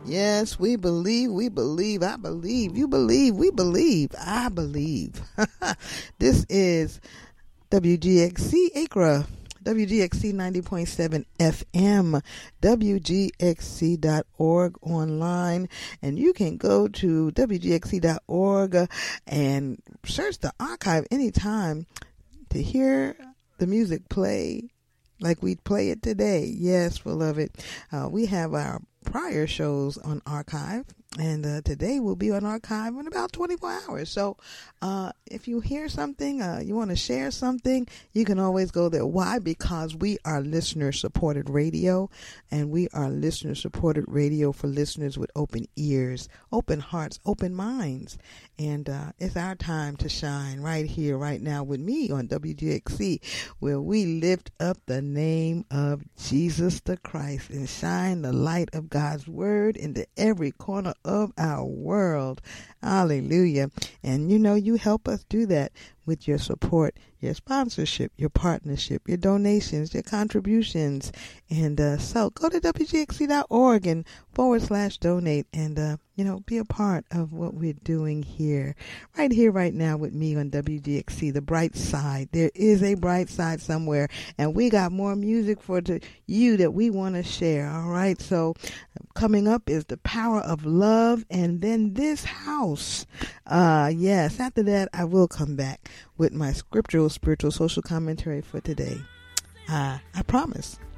Yes, we believe, I believe, you believe, we believe, I believe. This is WGXC Acra, WGXC 90.7 FM, WGXC.org online, and you can go to WGXC.org and search the archive anytime to hear the music play like we play it today. Yes, beloved. We have our prior shows on archive, and today will be on archive in about 24 hours. So if you hear something, you want to share something, you can always go there. Why? Because we are listener-supported radio, and we are listener-supported radio for listeners with open ears, open hearts, open minds. And it's our time to shine right here, right now with me on WGXC, where we lift up the name of Jesus the Christ and shine the light of God's word into every corner of our world. Hallelujah. And you know, you help us do that with your support, your sponsorship, your partnership, your donations, your contributions. And so go to WGXC.org and /donate and, be a part of what we're doing here, right now with me on WGXC, the bright side. There is a bright side somewhere, and we got more music for you that we want to share. All right. So coming up is the power of love, and then this house. Yes, after that, I will come back with my scriptural, spiritual, social commentary for today. I promise.